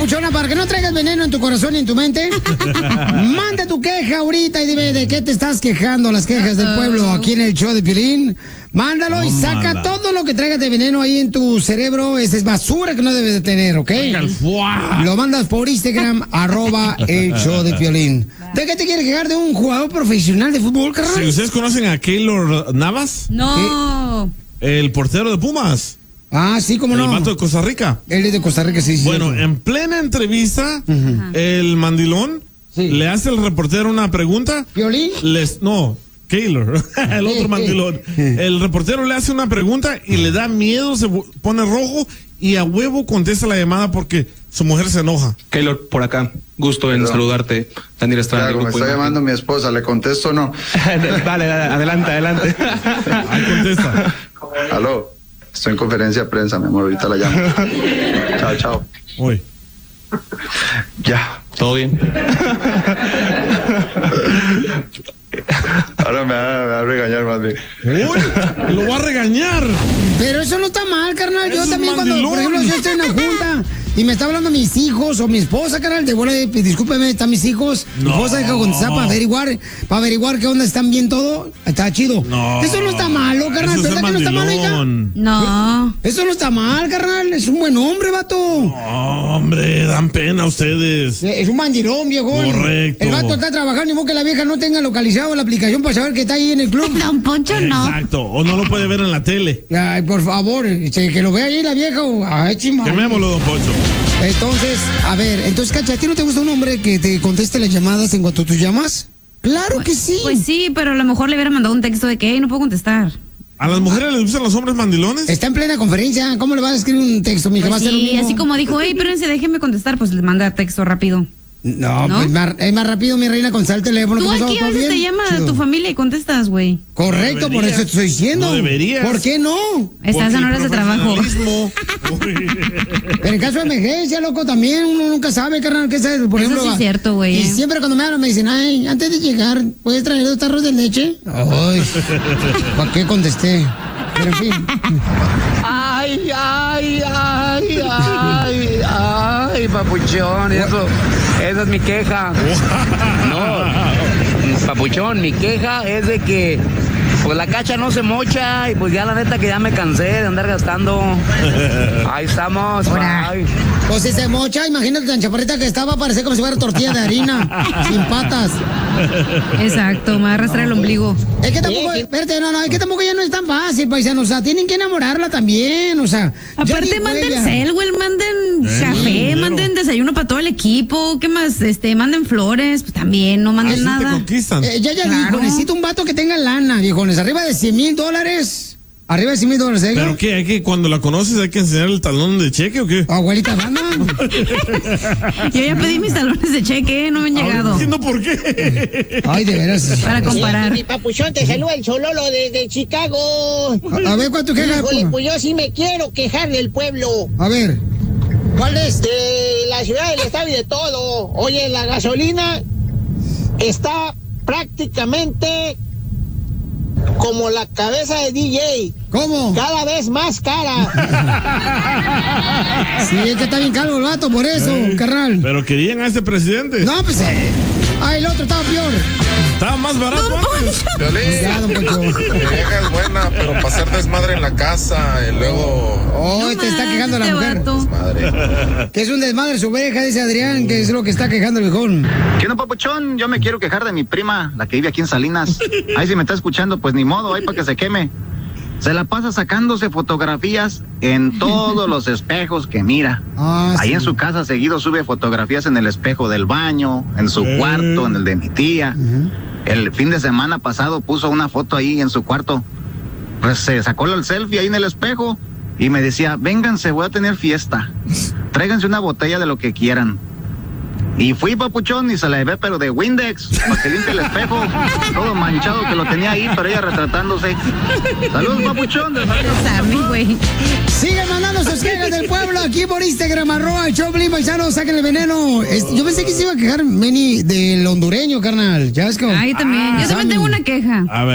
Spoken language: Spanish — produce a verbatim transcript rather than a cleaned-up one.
papuchona, para que no traigas veneno en tu corazón y en tu mente. Manda tu queja ahorita y dime de qué te estás quejando, las quejas del pueblo aquí en el show de Piolín. Mándalo y saca Tómala. todo lo que traigas de veneno ahí en tu cerebro. Esa es basura que no debes de tener, ¿ok? Lo mandas por Instagram, arroba el show de Piolín. ¿De qué te quieres quejar? ¿De un jugador profesional de fútbol, carnal? Si ustedes conocen a Keylor Navas, No. el portero de Pumas, Ah, sí, cómo el no. vato de Costa Rica. Él es de Costa Rica, sí, sí. Bueno, sí. en plena entrevista, el mandilón Sí. le hace al reportero una pregunta. ¿Piolín? Les, no, Keylor, el otro mandilón. El reportero le hace una pregunta y le da miedo, se bu- pone rojo y a huevo contesta la llamada porque su mujer se enoja. Keylor, por acá. Gusto en Perdón. saludarte. Daniel Estrada. Claro, me está llamando mi esposa, ¿le contesto o no? Dale, dale, adelante, adelante. Ahí contesta. Aló, estoy en conferencia de prensa, mi amor, ahorita la llamo. Chao, chao. Uy. Ya, todo bien. Ahora me va, me va a regañar más bien. Uy, lo va a regañar. Pero eso no está mal, carnal. Eso Yo es también cuando, mandilón. por ejemplo, yo estoy en la junta y me está hablando mis hijos o mi esposa, carnal, de bola de, discúlpeme, están mis hijos. Mi No. esposa deja contestar para averiguar, para averiguar qué onda, están bien todo. Está chido. No. Eso no está malo, carnal. Eso es ¿Verdad ser que no está malo, hija? mandilón. No. Eso no está mal, carnal. Es un buen hombre, vato. No, hombre, dan pena ustedes. Es un mandilón, viejo. Correcto. El vato está trabajando, ni modo que la vieja no tenga localizado la aplicación para saber que está ahí en el club. Don Poncho, no. Exacto, o no lo puede ver en la tele. Ay, por favor, este, que lo vea ahí la vieja. o- Ay, chimba. Quemémoslo, don Poncho. Entonces, a ver, entonces, Cacha, ¿a ti no te gusta un hombre que te conteste las llamadas en cuanto tú llamas? Claro que sí. Pues sí, pero a lo mejor le hubiera mandado un texto de que "Ey, no puedo contestar". ¿A las mujeres les gustan los hombres mandilones? Está en plena conferencia. ¿Cómo le vas a escribir un texto, mija? Va a Pues ser lo sí, mismo. así como dijo, hey, espérense, déjenme contestar, pues le manda texto rápido. No, ¿No? pues más- es más rápido, mi reina, contestar el teléfono. Tú ¿Qué pasó? aquí a ¿Todo veces bien? te llama Chido. tu familia y contestas, güey. Correcto, No por eso deberías. te estoy diciendo. No deberías. ¿Por qué no? Estás en Porque horas de el trabajo. profesionalismo. Pero en caso de emergencia, loco, también uno nunca sabe, carnal, qué sabes, por Eso ejemplo. sí es va- cierto, güey, Y eh. siempre cuando me hablan me dicen, ay, antes de llegar, ¿puedes traer dos tarros de leche? Ay, ¿para qué contesté? Pero en fin. Ay, ay, ay, ay, ay, papuchón, eso, esa es mi queja. No, papuchón, mi queja es de que pues la cacha no se mocha y pues ya la neta que ya me cansé de andar gastando. Ahí estamos. Ay. Pues si se mocha, imagínate tan chaparrita que estaba, parecía como si fuera tortilla de harina, sin patas. Exacto, me va a arrastrar el ombligo. Es que tampoco, espérate, no, no, es que tampoco ya no es tan fácil, paisano, o sea, tienen que enamorarla también, o sea. ya Aparte ni manden juega. cel, güey, manden Eh, café, dinero. manden desayuno para todo el equipo, ¿qué más? Este, manden flores, pues también, no manden Así te nada. conquistan. Eh, ya, ya Claro. dijo, necesito un vato que tenga lana, viejones, arriba de cien mil dólares. Arriba de cien mil dólares, ¿eh? ¿Pero qué? ¿Hay que, cuando la conoces, hay que enseñar el talón de cheque o qué? Abuelita, banda. Yo ya pedí mis talones de cheque, no me han Ahora llegado. entiendo por qué. Ay, de veras. Para comparar. Mi papuchón, te saluda el Chololo desde Chicago. A, a ver, ¿cuánto quejas? Híjole, pues yo sí me quiero quejar del pueblo, A ver, ¿cuál es? de la ciudad, del estado y de todo. Oye, la gasolina está prácticamente como la cabeza de D J, ¿Cómo? cada vez más cara. Sí, es que está bien caro el vato, por eso, carnal. Pero querían a este presidente. No, pues, eh. Ah, el otro estaba peor. Estaba más barato antes. Ya, don Poncho. Mi vieja es buena, pero para hacer desmadre en la casa y luego Oh, No te está más, quejando la este mujer. vato. madre. Que es un desmadre su oveja, dice Adrián, que es lo que está quejando el viejón. ¿Qué no, papuchón? Yo me quiero quejar de mi prima, la que vive aquí en Salinas. Ahí si me está escuchando, pues ni modo, ahí para que se queme. Se la pasa sacándose fotografías en todos los espejos que mira. Ah, Ahí sí. en su casa seguido sube fotografías en el espejo del baño, en su Eh. cuarto, en el de mi tía. El fin de semana pasado puso una foto ahí en su cuarto. Pues se sacó el selfie ahí en el espejo y me decía, vénganse, voy a tener fiesta. Tráiganse una botella de lo que quieran. Y fui, papuchón, y se la llevé, pero de Windex, para que limpie el espejo, todo manchado que lo tenía ahí, pero ella retratándose. Saludos, papuchón. de Sammy, güey. Sigue mandando sus quejas del pueblo aquí por Instagram, arroba el Choplin, paisano, saquen el veneno. Este, yo pensé que se iba a quejar Meni del hondureño, carnal. Ya ves como. Ahí también. Yo también Sammy. tengo una queja. A ver.